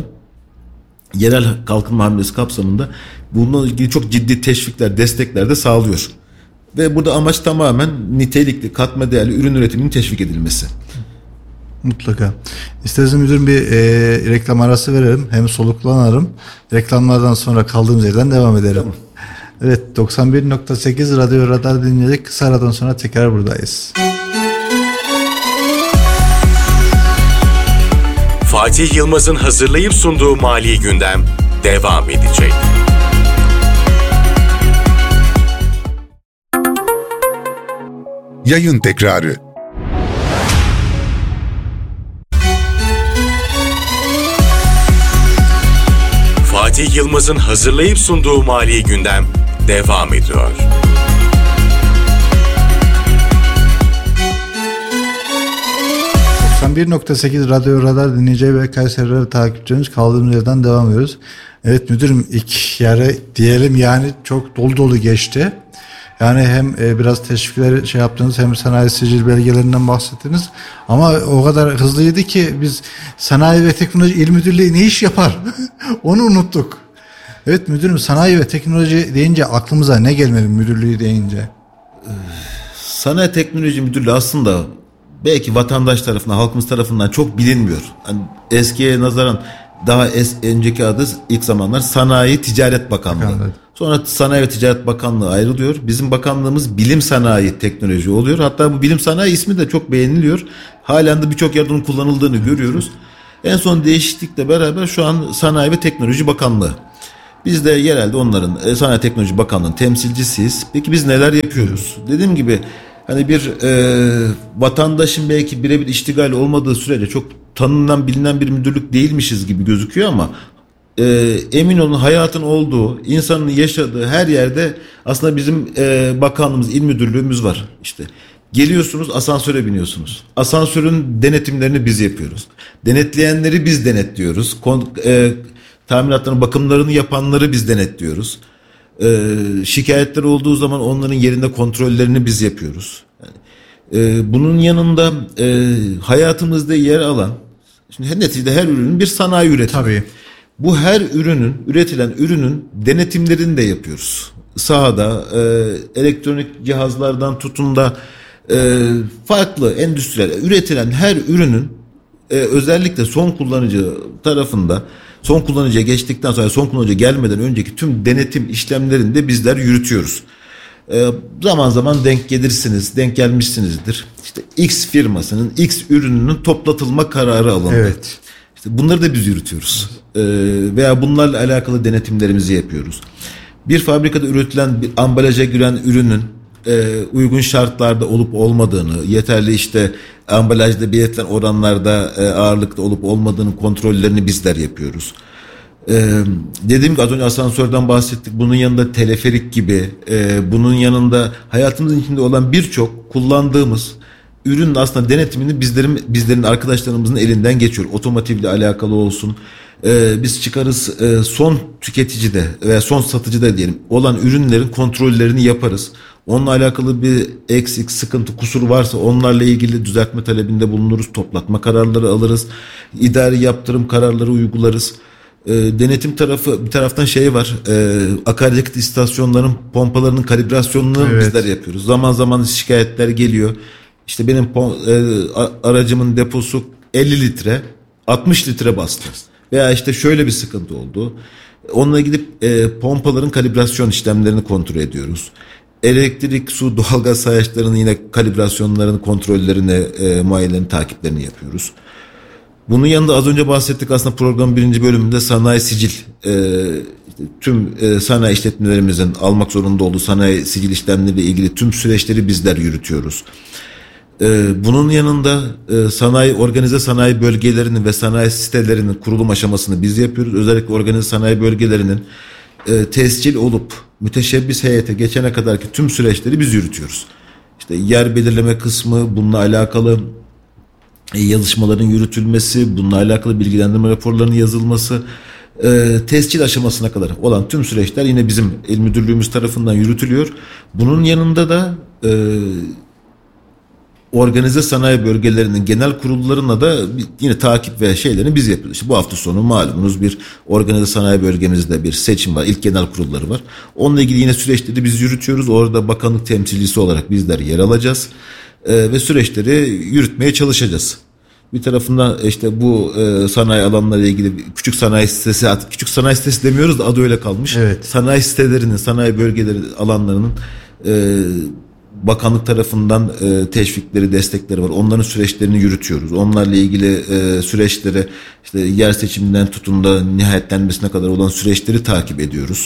yerel kalkınma hamlesi kapsamında bununla ilgili çok ciddi teşvikler, destekler de sağlıyor. Ve burada amaç tamamen nitelikli katma değerli ürün üretiminin teşvik edilmesi. Mutlaka. İsterseniz müdürüm bir reklam arası verelim. Hem soluklanalım. Reklamlardan sonra kaldığımız yerden devam edelim. Tamam. Evet, 91.8 Radyo Radar dinleyecek. Kısa aradan sonra tekrar buradayız. Fatih Yılmaz'ın hazırlayıp sunduğu Mali Gündem devam edecek. Yayın tekrarı. Fatih Yılmaz'ın hazırlayıp sunduğu Mali Gündem devam ediyor. ...91.8 Radyo Radar dinleyici ve Kayseri'leri takipçilerimiz, kaldığımız yerden devam ediyoruz. Evet müdürüm, ilk yarı diyelim yani çok dolu dolu geçti. Yani hem biraz teşvikleri yaptınız, hem sanayi sicil belgelerinden bahsettiniz. Ama o kadar hızlıydı ki biz Sanayi ve Teknoloji İl Müdürlüğü ne iş yapar? Onu unuttuk. Evet müdürüm, sanayi ve teknoloji deyince aklımıza ne gelmeli müdürlüğü deyince? Sanayi Teknoloji Müdürlüğü aslında belki vatandaş tarafından, halkımız tarafından çok bilinmiyor. Hani eskiye nazaran daha önceki adı ilk zamanlar Sanayi Ticaret Bakanlığı. Sonra Sanayi ve Ticaret Bakanlığı ayrılıyor. Bizim bakanlığımız Bilim Sanayi Teknoloji oluyor. Hatta bu Bilim Sanayi ismi de çok beğeniliyor. Halen de birçok yerde onun kullanıldığını görüyoruz. En son değişiklikle beraber şu an Sanayi ve Teknoloji Bakanlığı. Biz de yerelde onların Sanayi Teknoloji Bakanlığı'nın temsilcisiyiz. Peki biz neler yapıyoruz? Dediğim gibi hani bir vatandaşın belki birebir iştigali olmadığı sürece çok tanınan bilinen bir müdürlük değilmişiz gibi gözüküyor ama emin olun hayatın olduğu, insanın yaşadığı her yerde aslında bizim bakanlığımız, il müdürlüğümüz var. İşte geliyorsunuz, asansöre biniyorsunuz. Asansörün denetimlerini biz yapıyoruz. Denetleyenleri biz denetliyoruz. Tamiratların bakımlarını yapanları biz denetliyoruz. Şikayetler olduğu zaman onların yerinde kontrollerini biz yapıyoruz. Yani, bunun yanında hayatımızda yer alan, şimdi neticede her ürünün bir sanayi üretimi. Tabii. Bu her üretilen ürünün denetimlerini de yapıyoruz. Sahada elektronik cihazlardan tutun da farklı endüstriyel üretilen her ürünün özellikle son kullanıcı tarafında, son kullanıcıya geçtikten sonra son kullanıcıya gelmeden önceki tüm denetim işlemlerini de bizler yürütüyoruz. Zaman zaman denk gelmişsinizdir. İşte X firmasının X ürününün toplatılma kararı alındı. Evet. İşte bunları da biz yürütüyoruz. Veya bunlarla alakalı denetimlerimizi yapıyoruz. Bir fabrikada üretilen bir ambalaja giren ürünün uygun şartlarda olup olmadığını, yeterli işte ambalajda belirtilen oranlarda ağırlıkta olup olmadığının kontrollerini bizler yapıyoruz. Dediğim gibi az önce asansörden bahsettik. Bunun yanında teleferik gibi, bunun yanında hayatımızın içinde olan birçok kullandığımız ürünün aslında denetimini bizlerin arkadaşlarımızın elinden geçiyor. Otomotivle alakalı olsun. Biz çıkarız son tüketicide veya son satıcıda diyelim olan ürünlerin kontrollerini yaparız. Onunla alakalı bir eksik, sıkıntı, kusur varsa onlarla ilgili düzeltme talebinde bulunuruz. Toplatma kararları alırız. İdari yaptırım kararları uygularız. Denetim tarafı bir taraftan var. Akaryakıt istasyonlarının pompalarının kalibrasyonunu bizler yapıyoruz. Zaman zaman şikayetler geliyor. İşte benim aracımın deposu 50 litre 60 litre bastı. Veya işte şöyle bir sıkıntı oldu. Onunla gidip pompaların kalibrasyon işlemlerini kontrol ediyoruz. Elektrik, su, doğalgaz sayaçlarının yine kalibrasyonlarını, kontrollerini, muayenelerini, takiplerini yapıyoruz. Bunun yanında az önce bahsettik aslında programın 1. bölümünde sanayi sicil. Tüm sanayi işletmelerimizin almak zorunda olduğu sanayi sicil işlemleriyle ilgili tüm süreçleri bizler yürütüyoruz. Bunun yanında organize sanayi bölgelerinin ve sanayi sitelerinin kurulum aşamasını biz yapıyoruz. Özellikle organize sanayi bölgelerinin tescil olup müteşebbis heyete geçene kadarki tüm süreçleri biz yürütüyoruz. İşte yer belirleme kısmı, bununla alakalı yazışmaların yürütülmesi, bununla alakalı bilgilendirme raporlarının yazılması, tescil aşamasına kadar olan tüm süreçler yine bizim il müdürlüğümüz tarafından yürütülüyor. Bunun yanında da organize sanayi bölgelerinin genel kurullarına da yine takip ve şeylerini biz yapıyoruz. İşte bu hafta sonu malumunuz bir organize sanayi bölgemizde bir seçim var. İlk genel kurulları var. Onunla ilgili yine süreçleri biz yürütüyoruz. Orada bakanlık temsilcisi olarak bizler yer alacağız. Ve süreçleri yürütmeye çalışacağız. Bir tarafından işte bu sanayi alanlarıyla ilgili küçük sanayi sitesi demiyoruz da adı öyle kalmış. Evet. Sanayi sitelerinin, sanayi bölgeleri alanlarının bakanlık tarafından teşvikleri, destekleri var. Onların süreçlerini yürütüyoruz. Onlarla ilgili süreçleri işte yer seçiminden tutun da nihayetlenmesine kadar olan süreçleri takip ediyoruz.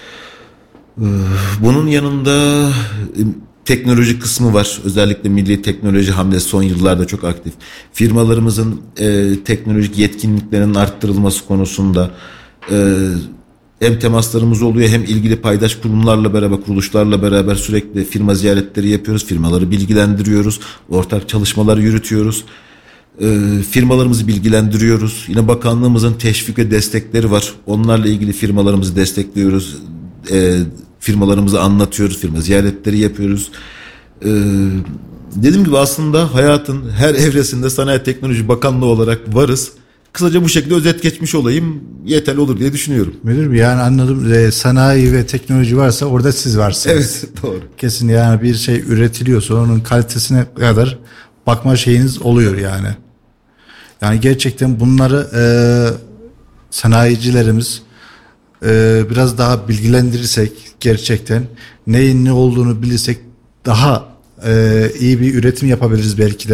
Bunun yanında teknoloji kısmı var. Özellikle milli teknoloji hamlesi son yıllarda çok aktif. Firmalarımızın teknolojik yetkinliklerinin arttırılması konusunda hem temaslarımız oluyor hem ilgili paydaş kurumlarla beraber, kuruluşlarla beraber sürekli firma ziyaretleri yapıyoruz. Firmaları bilgilendiriyoruz. Ortak çalışmalar yürütüyoruz. Firmalarımızı bilgilendiriyoruz. Yine bakanlığımızın teşvik ve destekleri var. Onlarla ilgili firmalarımızı destekliyoruz. Firmalarımızı anlatıyoruz. Firma ziyaretleri yapıyoruz. Dediğim gibi aslında hayatın her evresinde Sanayi Teknoloji Bakanlığı olarak varız. Kısaca bu şekilde özet geçmiş olayım, yeterli olur diye düşünüyorum. Müdür Bey, yani anladım, sanayi ve teknoloji varsa orada siz varsınız. Evet, doğru. Kesin, yani bir şey üretiliyorsa onun kalitesine kadar bakma şeyiniz oluyor yani. Yani gerçekten bunları sanayicilerimiz biraz daha bilgilendirirsek, gerçekten neyin ne olduğunu bilirsek daha iyi bir üretim yapabiliriz belki de.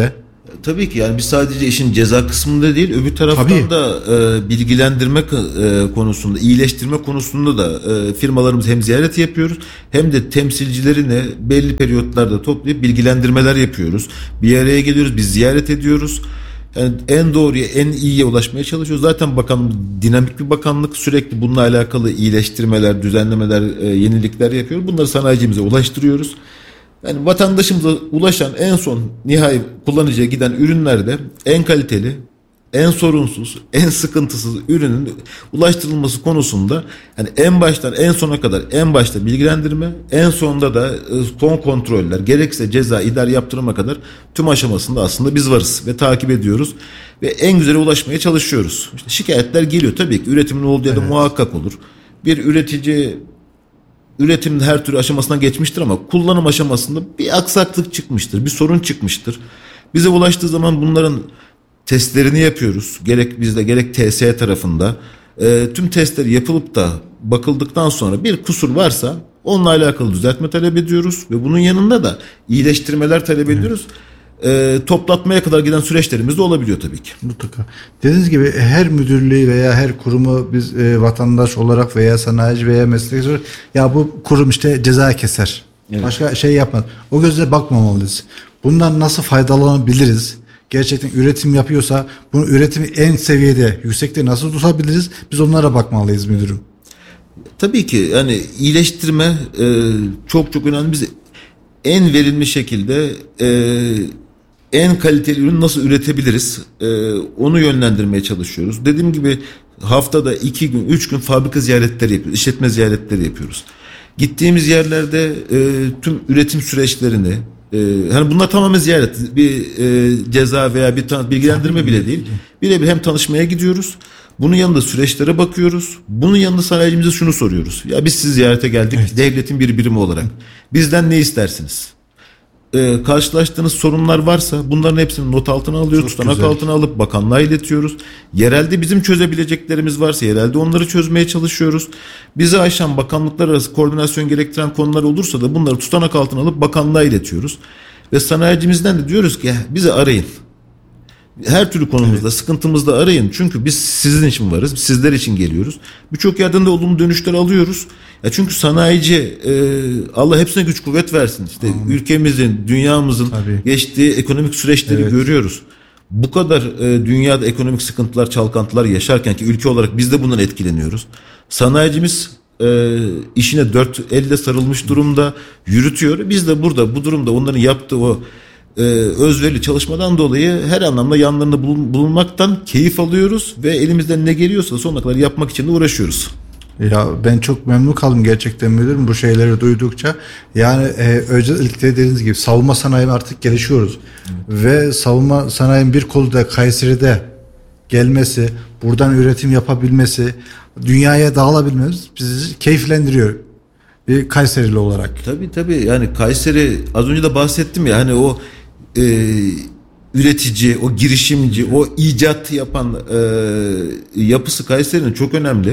Tabii ki yani biz sadece işin ceza kısmında değil, öbür taraftan Tabii. da bilgilendirme konusunda, iyileştirme konusunda da firmalarımız hem ziyaret yapıyoruz hem de temsilcilerini belli periyotlarda toplayıp bilgilendirmeler yapıyoruz. Bir araya geliyoruz, biz ziyaret ediyoruz. Yani en doğruya, en iyiye ulaşmaya çalışıyoruz. Zaten dinamik bir bakanlık, sürekli bununla alakalı iyileştirmeler, düzenlemeler, yenilikler yapıyor. Bunları sanayicimize ulaştırıyoruz. Yani vatandaşımıza ulaşan en son nihai kullanıcıya giden ürünlerde en kaliteli, en sorunsuz, en sıkıntısız ürünün ulaştırılması konusunda yani en baştan en sona kadar en başta bilgilendirme, en sonunda da son kontroller, gerekse ceza, idari yaptırıma kadar tüm aşamasında aslında biz varız ve takip ediyoruz ve en güzele ulaşmaya çalışıyoruz. İşte şikayetler geliyor tabii ki, üretimin olduğu yerde muhakkak olur. Bir üretici üretimin her türlü aşamasına geçmiştir ama kullanım aşamasında bir aksaklık çıkmıştır, bir sorun çıkmıştır. Bize ulaştığı zaman bunların testlerini yapıyoruz. Gerek bizde gerek TSE tarafında. Tüm testleri yapılıp da bakıldıktan sonra bir kusur varsa onunla alakalı düzeltme talep ediyoruz ve bunun yanında da iyileştirmeler talep ediyoruz. Toplatmaya kadar giden süreçlerimiz de olabiliyor tabii ki. Mutlaka. Dediğiniz gibi her müdürlüğü veya her kurumu biz vatandaş olarak veya sanayici veya meslektaş olarak ya bu kurum işte ceza keser. Evet. Başka şey yapmaz. O gözle bakmamalıyız. Bundan nasıl faydalanabiliriz? Gerçekten üretim yapıyorsa bunu üretimi en seviyede, yüksekte nasıl tutabiliriz? Biz onlara bakmalıyız müdürüm. Tabii ki yani iyileştirme çok çok önemli. Biz en verimli şekilde en kaliteli ürün nasıl üretebiliriz? Onu yönlendirmeye çalışıyoruz. Dediğim gibi haftada 2 gün, 3 gün fabrika ziyaretleri yapıyoruz, işletme ziyaretleri yapıyoruz. Gittiğimiz yerlerde tüm üretim süreçlerini, hani bunlar tamamen ziyaret, bir ceza veya bir bilgilendirme bile değil. Birebir hem tanışmaya gidiyoruz. Bunun yanında süreçlere bakıyoruz. Bunun yanında sanayicimize şunu soruyoruz. Ya biz sizi ziyarete geldik, devletin bir birimi olarak. Bizden ne istersiniz? Karşılaştığınız sorunlar varsa bunların hepsini not altına alıyoruz. Tutanak altına alıp bakanlığa iletiyoruz. Yerelde bizim çözebileceklerimiz varsa yerelde onları çözmeye çalışıyoruz. Bizi aşan bakanlıklar arası koordinasyon gerektiren konular olursa da bunları tutanak altına alıp bakanlığa iletiyoruz. Ve sanayicimizden de diyoruz ki bizi arayın. Her türlü konumuzda, sıkıntımızda arayın. Çünkü biz sizin için varız, sizler için geliyoruz. Birçok yerden de olumlu dönüşler alıyoruz. Ya çünkü sanayici, Allah hepsine güç kuvvet versin. İşte ülkemizin, dünyamızın geçtiği ekonomik süreçleri görüyoruz. Bu kadar dünyada ekonomik sıkıntılar, çalkantılar yaşarken ki ülke olarak biz de bundan etkileniyoruz. Sanayicimiz işine dört elle sarılmış durumda, yürütüyor. Biz de burada bu durumda onların yaptığı o özverili çalışmadan dolayı her anlamda yanlarında bulunmaktan keyif alıyoruz ve elimizden ne geliyorsa sonuna kadar yapmak için de uğraşıyoruz. Ya ben çok memnun kaldım gerçekten müdürüm bu şeyleri duydukça. Yani özellikle dediğiniz gibi savunma sanayi artık gelişiyoruz. Ve savunma sanayinin bir kolu da Kayseri'de gelmesi, buradan üretim yapabilmesi, dünyaya dağılabilmemiz bizi keyiflendiriyor. Bir Kayserili olarak. Tabii yani Kayseri, az önce de bahsettim ya, hani o üretici, o girişimci, o icat yapan yapısı Kayseri'nin çok önemli.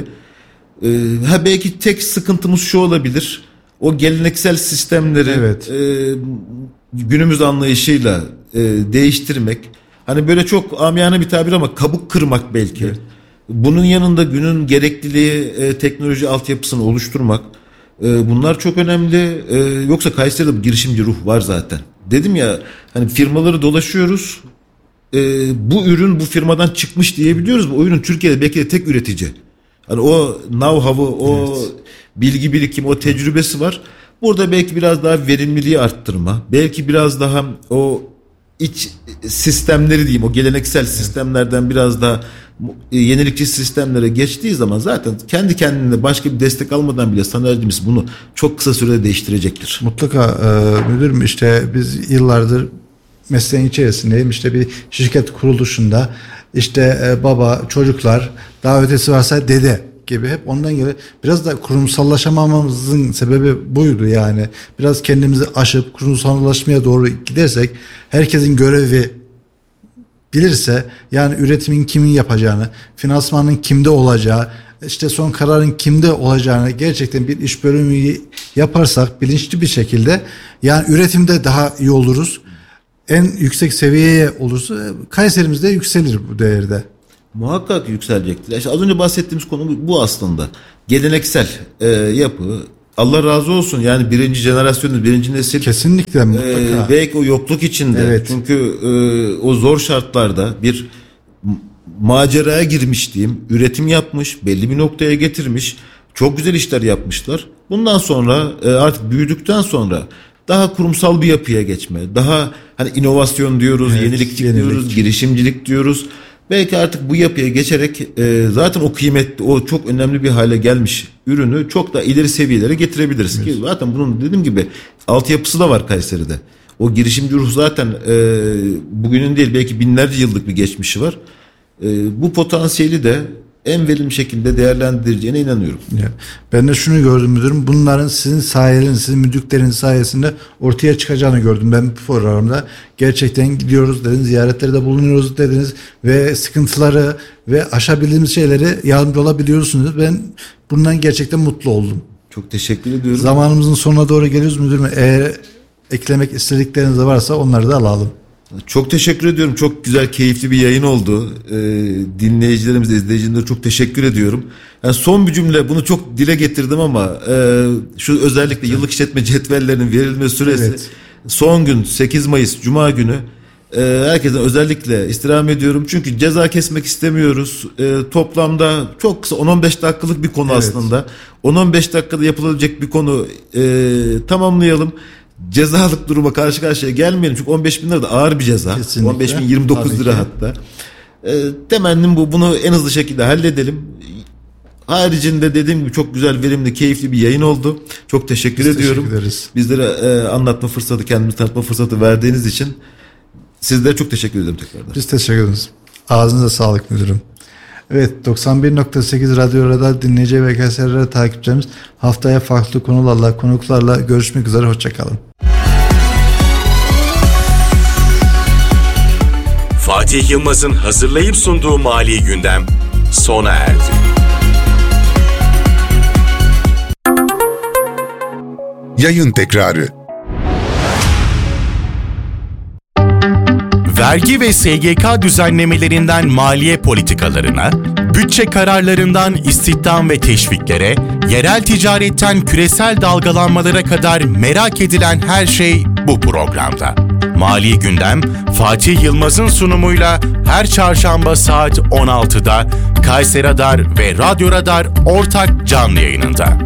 Belki tek sıkıntımız şu olabilir. O geleneksel sistemleri günümüz anlayışıyla değiştirmek. Hani böyle çok amiyane bir tabir ama kabuk kırmak belki. Evet. Bunun yanında günün gerekliliği, teknoloji altyapısını oluşturmak. Bunlar çok önemli. Yoksa Kayseri'de bu girişimci ruh var zaten. Dedim ya, hani firmaları dolaşıyoruz. Bu ürün bu firmadan çıkmış diyebiliyoruz. O ürün Türkiye'de belki de tek üretici. Hani o know-how'ı, o bilgi birikimi, o tecrübesi var. Burada belki biraz daha verimliliği arttırma, belki biraz daha o iç sistemleri diyeyim, o geleneksel sistemlerden biraz daha yenilikçi sistemlere geçtiği zaman zaten kendi kendine başka bir destek almadan bile sanayicimiz bunu çok kısa sürede değiştirecektir. Mutlaka müdürüm, işte biz yıllardır mesleğin içerisindeyim. İşte bir şirket kuruluşunda işte baba, çocuklar, daha ötesi varsa dede gibi hep ondan geliyor. Biraz da kurumsallaşamamamızın sebebi buydu yani. Biraz kendimizi aşıp kurumsallaşmaya doğru gidersek, herkesin görevi bilirse, yani üretimin kimin yapacağını, finansmanın kimde olacağı, işte son kararın kimde olacağını gerçekten bir iş bölümü yaparsak bilinçli bir şekilde, yani üretimde daha iyi oluruz. en yüksek seviyeye olursa Kayserimiz de yükselir bu değerde. Muhakkak yükselecektir. İşte az önce bahsettiğimiz konu bu aslında. Geleneksel yapı. Allah razı olsun, yani birinci jenerasyonun, birinci nesil. Kesinlikle mutlaka. Belki o yokluk içinde. Evet. Çünkü o zor şartlarda bir maceraya girmiş diyeyim. Üretim yapmış, belli bir noktaya getirmiş. Çok güzel işler yapmışlar. Bundan sonra artık büyüdükten sonra daha kurumsal bir yapıya geçme. Daha hani inovasyon diyoruz, yenilik diyoruz, girişimcilik diyoruz. Belki artık bu yapıya geçerek zaten o kıymetli, o çok önemli bir hale gelmiş ürünü çok da ileri seviyelere getirebiliriz. Ki zaten bunun dediğim gibi altyapısı da var Kayseri'de. O girişimci ruh zaten bugünün değil, belki binlerce yıllık bir geçmişi var. Bu potansiyeli de en verimli şekilde değerlendireceğine inanıyorum. Ben de şunu gördüm müdürüm. Bunların sizin sayenizde, sizin müdürleriniz sayesinde ortaya çıkacağını gördüm ben bu programda. Gerçekten gidiyoruz dediniz, ziyaretlerde bulunuyoruz dediniz ve sıkıntıları ve aşabildiğimiz şeyleri yardımcı olabiliyorsunuz. Ben bundan gerçekten mutlu oldum. Çok teşekkür ediyorum. Zamanımızın sonuna doğru geliyoruz müdürüm. Eğer eklemek istedikleriniz de varsa onları da alalım. Çok teşekkür ediyorum. Çok güzel, keyifli bir yayın oldu. Dinleyicilerimize, izleyicilerimize çok teşekkür ediyorum. Yani son bir cümle, bunu çok dile getirdim ama şu özellikle yıllık işletme cetvellerinin verilme süresi son gün 8 Mayıs Cuma günü. Herkesten özellikle istirham ediyorum. Çünkü ceza kesmek istemiyoruz. Toplamda çok kısa 10-15 dakikalık bir konu aslında. 10-15 dakikada yapılabilecek bir konu, tamamlayalım. Cezalık duruma karşı karşıya gelmeyelim. Çünkü 15.000 lira da ağır bir ceza. 15.029 lira hatta. Temennim bu. Bunu en hızlı şekilde halledelim. Haricinde dediğim gibi çok güzel, verimli, keyifli bir yayın oldu. Çok teşekkür ediyorum. Teşekkür ederiz. Bizlere anlatma fırsatı, kendimizi tanıtma fırsatı verdiğiniz için sizlere çok teşekkür ederim tekrardan. Biz teşekkür ederiz. Ağzınıza sağlık müdürüm. Evet, 91.8 Radyo Radar dinleyici ve Kayseri takipçilerimiz, haftaya farklı konularla, konuklarla görüşmek üzere. Hoşçakalın. Fatih Yılmaz'ın hazırlayıp sunduğu Mali Gündem sona erdi. Yayın tekrarı. Vergi ve SGK düzenlemelerinden maliye politikalarına, bütçe kararlarından istihdam ve teşviklere, yerel ticaretten küresel dalgalanmalara kadar merak edilen her şey bu programda. Mali Gündem, Fatih Yılmaz'ın sunumuyla her çarşamba saat 16'da Kayseri Radar ve Radyo Radar ortak canlı yayınında.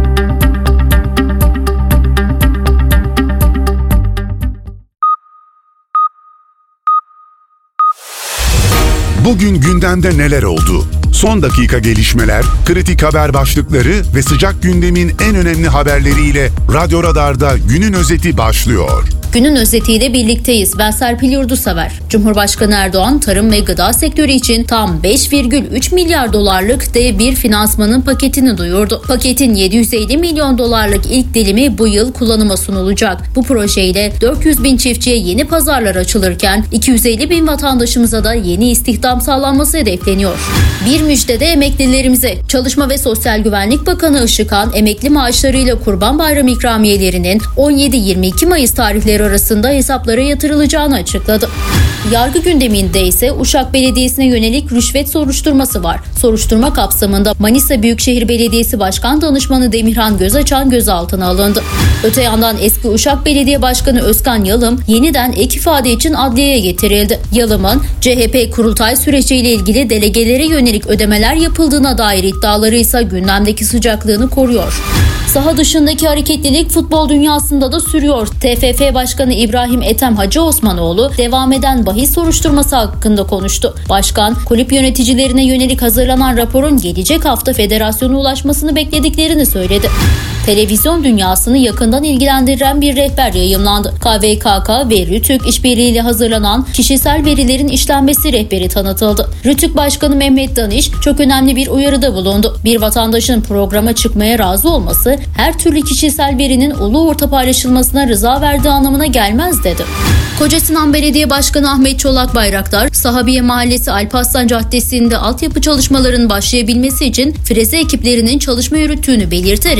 Bugün gündemde neler oldu? Son dakika gelişmeler, kritik haber başlıkları ve sıcak gündemin en önemli haberleriyle Radyo Radar'da günün özeti başlıyor. Günün özetiyle birlikteyiz. Ben Serpil Yurdusever. Cumhurbaşkanı Erdoğan, tarım ve gıda sektörü için tam 5,3 milyar dolarlık dev bir finansmanın paketini duyurdu. Paketin 750 milyon dolarlık ilk dilimi bu yıl kullanıma sunulacak. Bu projeyle 400 bin çiftçiye yeni pazarlar açılırken 250 bin vatandaşımıza da yeni istihdam sağlanması hedefleniyor. Bir müjde de emeklilerimize. Çalışma ve Sosyal Güvenlik Bakanı Işıkhan, emekli maaşlarıyla Kurban Bayramı ikramiyelerinin 17-22 Mayıs tarihleri arasında hesaplara yatırılacağını açıkladı. Yargı gündeminde ise Uşak Belediyesi'ne yönelik rüşvet soruşturması var. Soruşturma kapsamında Manisa Büyükşehir Belediyesi Başkan Danışmanı Demirhan Gözaçan gözaltına alındı. Öte yandan eski Uşak Belediye Başkanı Özkan Yalım yeniden ek ifade için adliyeye getirildi. Yalım'ın CHP kurultay süreciyle ilgili delegelere yönelik ödemeler yapıldığına dair iddiaları ise gündemdeki sıcaklığını koruyor. Saha dışındaki hareketlilik futbol dünyasında da sürüyor. TFF Başkanı İbrahim Ethem Hacı Osmanoğlu devam eden bahis soruşturması hakkında konuştu. Başkan, kulüp yöneticilerine yönelik hazırlanan raporun gelecek hafta federasyona ulaşmasını beklediklerini söyledi. Televizyon dünyasını yakından ilgilendiren bir rehber yayımlandı. KVKK ve Rütük işbirliğiyle hazırlanan kişisel verilerin işlenmesi rehberi tanıtıldı. Rütük Başkanı Mehmet Danış çok önemli bir uyarıda bulundu. Bir vatandaşın programa çıkmaya razı olması her türlü kişisel verinin ulu orta paylaşılmasına rıza verdiği anlamına gelmez dedi. Kocasinan Belediye Başkanı Ahmet Çolak Bayraktar, Sahabiye Mahallesi Alparslan Caddesi'nde altyapı çalışmalarının başlayabilmesi için freze ekiplerinin çalışma yürüttüğünü belirterek bu çalışmalar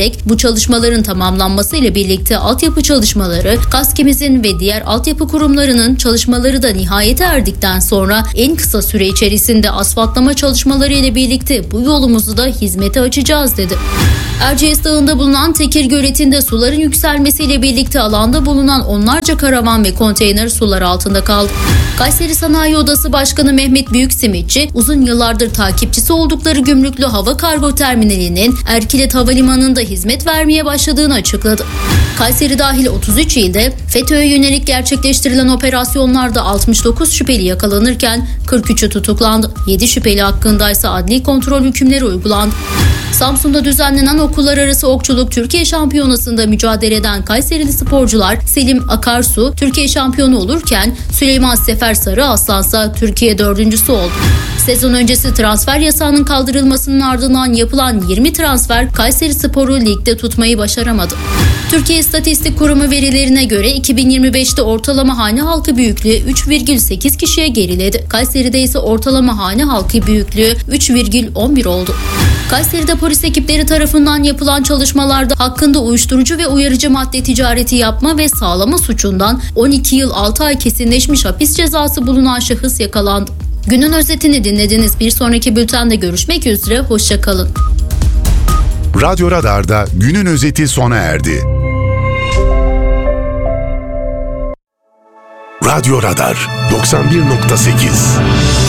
çalışmaların tamamlanması ile birlikte altyapı çalışmaları, KASKİMİZ'in ve diğer altyapı kurumlarının çalışmaları da nihayete erdikten sonra en kısa süre içerisinde asfaltlama çalışmaları ile birlikte bu yolumuzu da hizmete açacağız dedi. Erciyes Dağı'nda bulunan Tekir Göleti'nde suların yükselmesiyle birlikte alanda bulunan onlarca karavan ve konteyner sular altında kaldı. Kayseri Sanayi Odası Başkanı Mehmet Büyüksimitçi, uzun yıllardır takipçisi oldukları Gümrüklü Hava Kargo Terminali'nin Erkilet Havalimanı'nda hizmet vermeye başladığını açıkladı. Kayseri dahil 33 ilde FETÖ'ye yönelik gerçekleştirilen operasyonlarda 69 şüpheli yakalanırken 43'ü tutuklandı. 7 şüpheli hakkında ise adli kontrol hükümleri uygulandı. Samsun'da düzenlenen okullar arası okçuluk Türkiye Şampiyonası'nda mücadele eden Kayserili sporcular Selim Akarsu Türkiye şampiyonu olurken Süleyman Sefer Sarıaslansa Türkiye dördüncüsü oldu. Sezon öncesi transfer yasağının kaldırılmasının ardından yapılan 20 transfer Kayseri Spor'u ligde tutmayı başaramadı. Türkiye İstatistik Kurumu verilerine göre 2025'te ortalama hane halkı büyüklüğü 3,8 kişiye geriledi. Kayseri'de ise ortalama hane halkı büyüklüğü 3,11 oldu. Kayseri'de polis ekipleri tarafından yapılan çalışmalarda hakkında uyuşturucu ve uyarıcı madde ticareti yapma ve sağlama suçundan 12 yıl 6 ay kesinleşmiş hapis cezası bulunan şahıs yakalandı. Günün özetini dinlediniz. Bir sonraki bültende görüşmek üzere. Hoşça kalın. Radyo Radar'da günün özeti sona erdi. Radyo Radar 91.8